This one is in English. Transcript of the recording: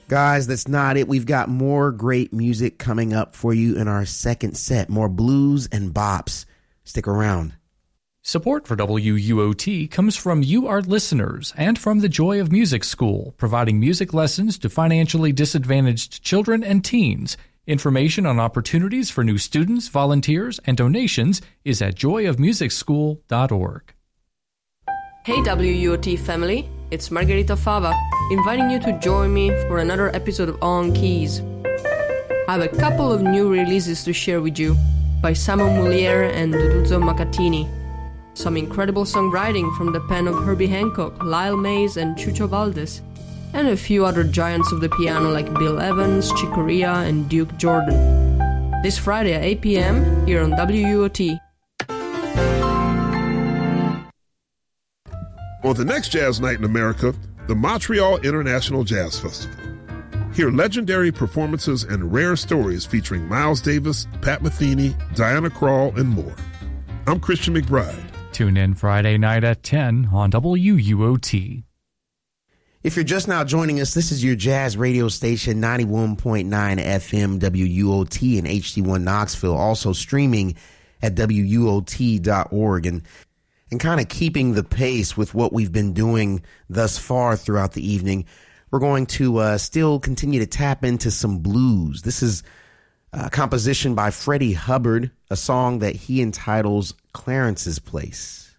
Guys, that's not it. We've got more great music coming up for you in our second set. More blues and bops. Stick around. Support for WUOT comes from you, our listeners, and from the Joy of Music School, providing music lessons to financially disadvantaged children and teens. Information on opportunities for new students, volunteers, and donations is at joyofmusicschool.org. Hey WUOT family, it's Margherita Fava, inviting you to join me for another episode of On Keys. I have a couple of new releases to share with you by Simon Moulier and Duduzzo Macatini. Some incredible songwriting from the pen of Herbie Hancock, Lyle Mays, and Chucho Valdez, and a few other giants of the piano like Bill Evans, Chick Corea, and Duke Jordan. This Friday at 8 p.m. here on WUOT. On the next Jazz Night in America, the Montreal International Jazz Festival. Hear legendary performances and rare stories featuring Miles Davis, Pat Metheny, Diana Krall, and more. I'm Christian McBride. Tune in Friday night at 10 on WUOT. If you're just now joining us, this is your jazz radio station, 91.9 FM WUOT in HD1 Knoxville, also streaming at WUOT.org. And kind of keeping the pace with what we've been doing thus far throughout the evening, we're going to still continue to tap into some blues. This is a composition by Freddie Hubbard, a song that he entitles Clarence's Place.